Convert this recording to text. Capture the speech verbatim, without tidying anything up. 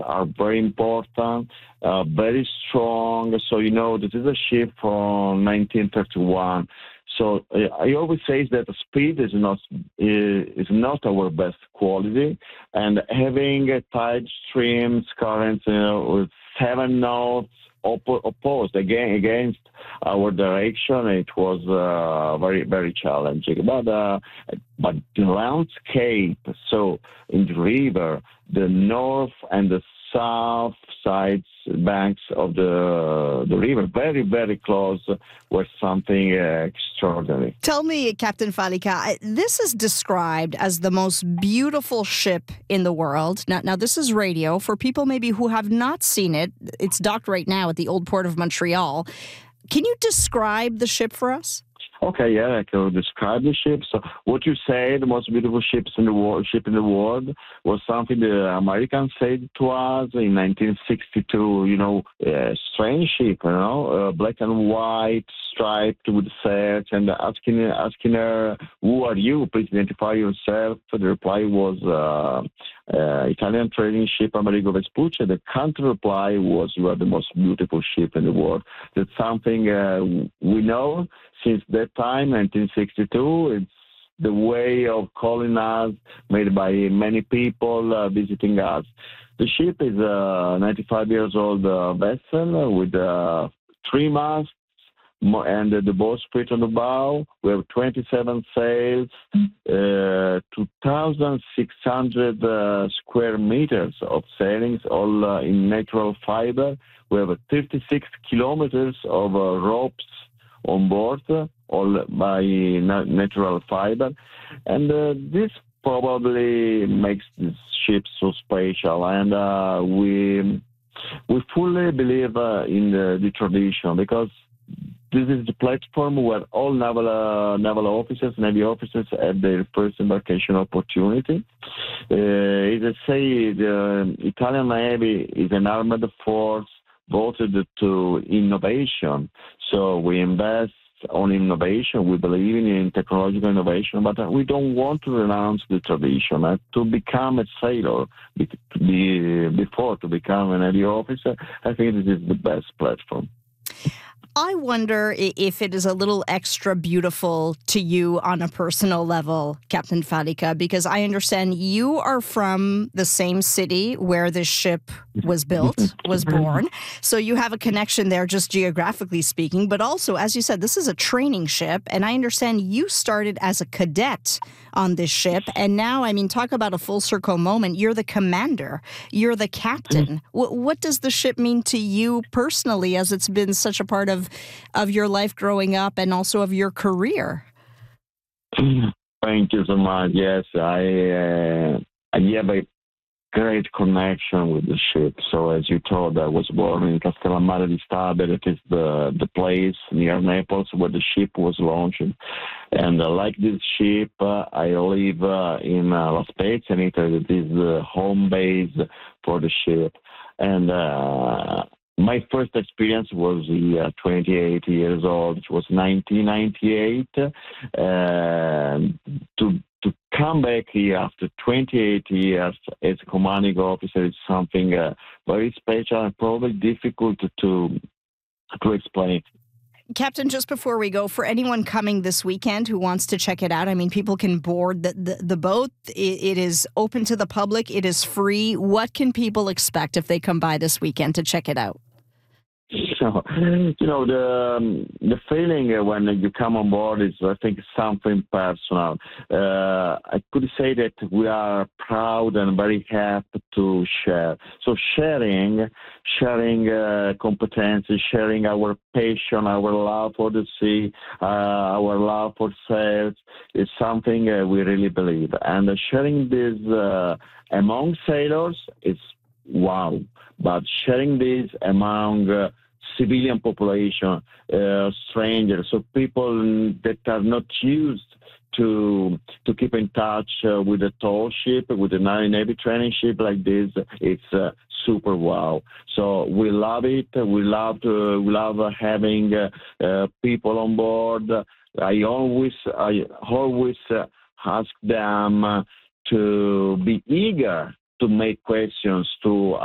are very important, uh, very strong. So, you know, this is a ship from nineteen thirty-one. So uh, I always say that the speed is not is not our best quality, and having a tide streams currents, you know, with seven knots op- opposed again against our direction, it was uh, very very challenging. But uh, but the landscape, so in the river, the north and the south sides banks of the the river, very very close, was something uh, extraordinary. Tell me, Captain Fallica, this is described as the most beautiful ship in the world. Now, now this is radio for people maybe who have not seen it. It's docked right now at the Old Port of Montreal. Can you describe the ship for us? Okay, yeah, I can describe the ship. So what you say, the most beautiful ships in the world, ship in the world, was something the Americans said to us in nineteen sixty-two. You know, a strange ship, you know, uh, black and white, striped with search, and asking asking her, "Who are you? Please identify yourself." The reply was uh, uh, Italian trading ship Amerigo Vespucci. The counter reply was, "You are the most beautiful ship in the world." That's something uh, we know since that time, nineteen sixty-two. It's the way of calling us, made by many people uh, visiting us. The ship is a ninety-five years old uh, vessel with uh, three masts and uh, the bowsprit on the bow. We have twenty-seven sails, uh, two thousand six hundred uh, square meters of sailings, all uh, in natural fiber. We have uh, thirty-six kilometers of uh, ropes on board, all by natural fiber. And uh, this probably makes this ship so special. And uh, we we fully believe uh, in the, the tradition, because this is the platform where all naval uh, naval officers, Navy officers have their first embarkation opportunity. Uh, as I say, the Italian Navy is an armed force voted to innovation. So we invest on innovation. We believe in technological innovation, but we don't want to renounce the tradition. Uh, to become a sailor, be, to be, before to become a Navy officer, I think this is the best platform. I wonder if it is a little extra beautiful to you on a personal level, Captain Fallica, because I understand you are from the same city where this ship was built, was born. So you have a connection there, just geographically speaking. But also, as you said, this is a training ship. And I understand you started as a cadet on this ship. And now, I mean, talk about a full circle moment. You're the commander. You're the captain. What, what does the ship mean to you personally, as it's been such a part of of your life growing up and also of your career? Thank you so much. Yes, I, uh, I have a great connection with the ship. So as you told, I was born in Castellammare di Stabia. It is the, the place near Naples where the ship was launched. And uh, like this ship, uh, I live uh, in uh, La Spezia, in Italy. It is the home base for the ship. And uh, my first experience was uh, twenty-eight years old. It was nineteen ninety-eight. Uh, to to come back here after twenty-eight years as a commanding officer is something uh, very special and probably difficult to to, to explain. Captain, just before we go, for anyone coming this weekend who wants to check it out, I mean, people can board the, the, the boat. It, it is open to the public. It is free. What can people expect if they come by this weekend to check it out? So, you know, the um, the feeling when you come on board is, I think, something personal. Uh, I could say that we are proud and very happy to share. So sharing, sharing uh, competencies, sharing our passion, our love for the sea, uh, our love for sails is something uh, we really believe. And uh, sharing this uh, among sailors is wow. But sharing this among uh, civilian population, uh, strangers, so people that are not used to to keep in touch uh, with a tall ship, with a Navy training ship like this, it's uh, super wow. So we love it. We love to, we love having uh, uh, people on board. I always I always uh, ask them uh, to be eager to make questions, to